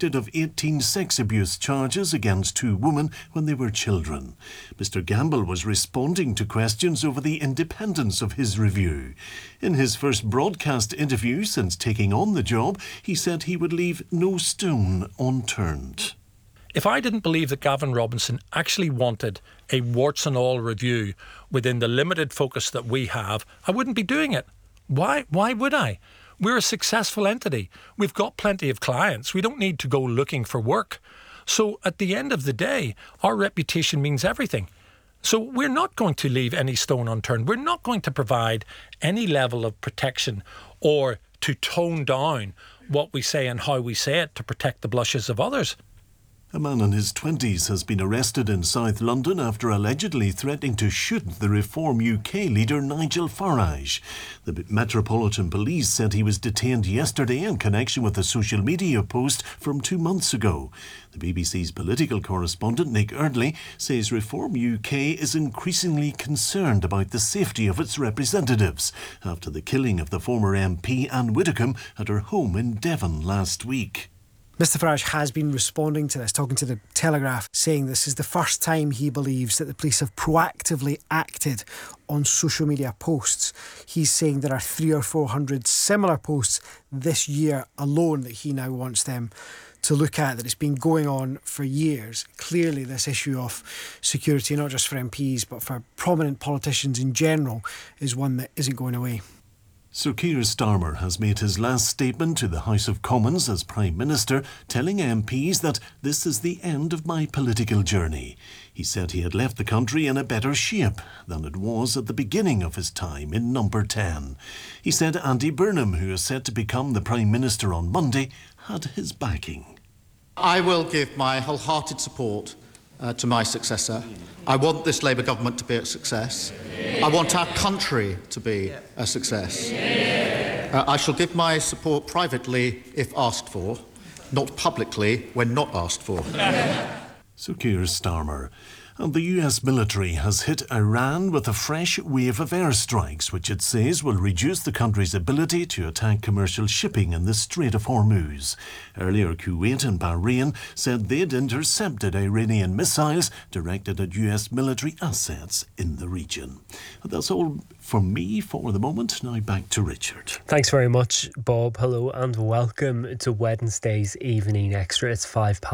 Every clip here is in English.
convicted of 18 sex abuse charges against 2 women when they were children. Mr Gamble was responding to questions over the independence of his review. In his first broadcast interview since taking on the job, he said he would leave no stone unturned. If I didn't believe that Gavin Robinson actually wanted a warts and all review within the limited focus that we have, I wouldn't be doing it. Why would I? We're a successful entity. We've got plenty of clients. We don't need to go looking for work. So at the end of the day, our reputation means everything. So we're not going to leave any stone unturned. We're not going to provide any level of protection or to tone down what we say and how we say it to protect the blushes of others. A man in his 20s has been arrested in South London after allegedly threatening to shoot the Reform UK leader Nigel Farage. The Metropolitan Police said he was detained yesterday in connection with a social media post from 2 months ago. The BBC's political correspondent Nick Eardley says Reform UK is increasingly concerned about the safety of its representatives after the killing of the former MP Anne Widdecombe at her home in Devon last week. Mr Farage has been responding to this, talking to the Telegraph, saying this is the first time he believes that the police have proactively acted on social media posts. He's saying there are 300 or 400 similar posts this year alone that he now wants them to look at, that it's been going on for years. Clearly this issue of security, not just for MPs but for prominent politicians in general, is one that isn't going away. Sir Keir Starmer has made his last statement to the House of Commons as Prime Minister, telling MPs that this is the end of my political journey. He said he had left the country in a better shape than it was at the beginning of his time in Number 10. He said Andy Burnham, who is set to become the Prime Minister on Monday, had his backing. I will give my wholehearted support to my successor. I want this Labour government to be a success. I want our country to be a success. I shall give my support privately if asked for, not publicly when not asked for. Sir Keir Starmer. And the US military has hit Iran with a fresh wave of airstrikes, which it says will reduce the country's ability to attack commercial shipping in the Strait of Hormuz. Earlier, Kuwait and Bahrain said they'd intercepted Iranian missiles directed at US military assets in the region. And that's all from me for the moment. Now back to Richard. Thanks very much, Bob. Hello and welcome to Wednesday's Evening Extra. It's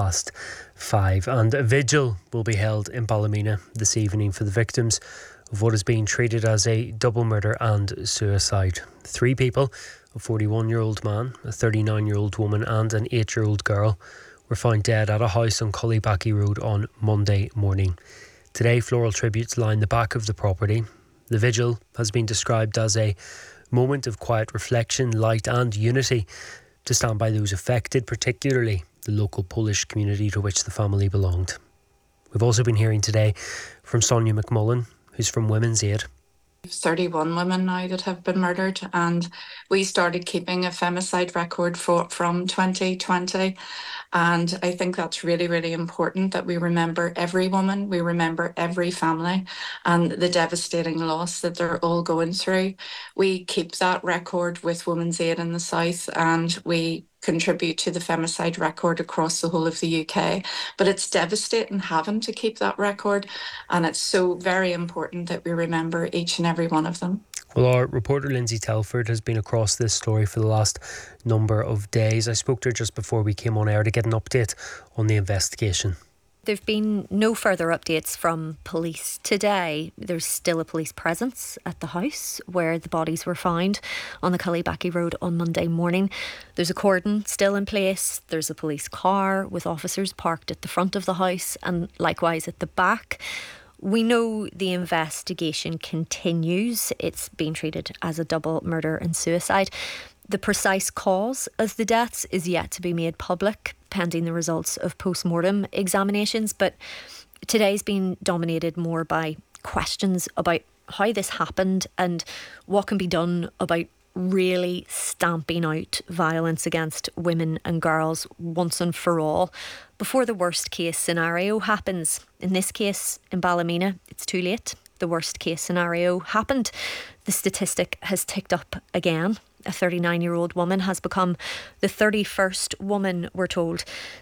5:05 and a vigil will be held in Ballymena this evening for the victims of what is being treated as a double murder and suicide. 3 people, a 41-year-old man, a 39-year-old woman and an 8-year-old girl, were found dead at a house on Cullybackey Road on Monday morning. Today, floral tributes line the back of the property. The vigil has been described as a moment of quiet reflection, light and unity to stand by those affected, particularly the local Polish community to which the family belonged. We've also been hearing today from Sonia McMullen, who's from Women's Aid. 31 women now that have been murdered, and we started keeping a femicide record from 2020, and I think that's really, really important that we remember every woman, we remember every family and the devastating loss that they're all going through. We keep that record with Women's Aid in the South, and we contribute to the femicide record across the whole of the UK. But it's devastating having to keep that record, and it's so very important that we remember each and every one of them. Well, our reporter Lindsay Telford has been across this story for the last number of days. I spoke to her just before we came on air to get an update on the investigation. There've been no further updates from police today. There's still a police presence at the house where the bodies were found on the Cullybackey Road on Monday morning. There's a cordon still in place. There's a police car with officers parked at the front of the house and likewise at the back. We know the investigation continues. It's being treated as a double murder and suicide. The precise cause of the deaths is yet to be made public, pending the results of post-mortem examinations. But today's been dominated more by questions about how this happened and what can be done about really stamping out violence against women and girls once and for all before the worst case scenario happens. In this case, in Ballymena, it's too late. The worst case scenario happened. The statistic has ticked up again. A 39-year-old woman has become the 31st woman, we're told,